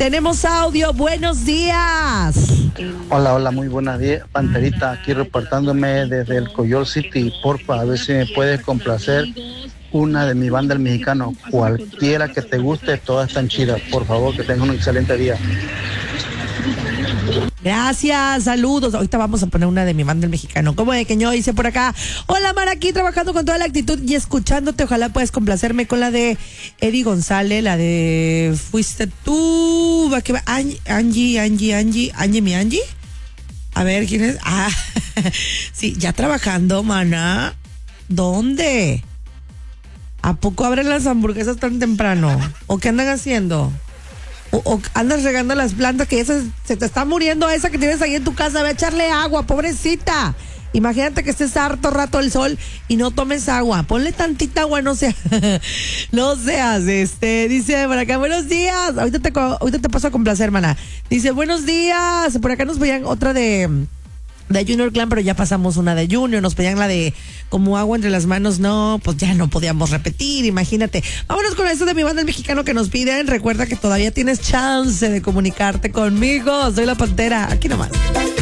Tenemos audio, buenos días. Hola, muy buenos días, Panterita, aquí reportándome desde el Coyol City. Porfa, a ver si me puedes complacer una de mi banda El Mexicano, cualquiera que te guste, todas están chidas. Por favor, que tengas un excelente día. Gracias, saludos. Ahorita vamos a poner una de mi banda El Mexicano. ¿Cómo de que yo hice por acá? Hola, Mara, aquí trabajando con toda la actitud y escuchándote. Ojalá puedas complacerme con la de Eddie González, la de Fuiste tú. Va que va. Angie, mi Angie. A ver, ¿quién es? Ah, sí, ya trabajando, mana. ¿Dónde? ¿A poco abren las hamburguesas tan temprano? ¿O qué andan haciendo? O andas regando las plantas que se te está muriendo esa que tienes ahí en tu casa. Ve a echarle agua, pobrecita. Imagínate que estés harto rato el sol y no tomes agua. Ponle tantita agua, no seas. Dice por acá, buenos días. Ahorita te paso a complacer, hermana. Dice, buenos días. Por acá nos veían otra de Junior Clan, pero ya pasamos una de Junior, nos pedían la de Como agua entre las manos, no, pues ya no podíamos repetir, imagínate. Vámonos con esto de mi banda El Mexicano que nos piden. Recuerda que todavía tienes chance de comunicarte conmigo. Soy la Pantera, aquí nomás.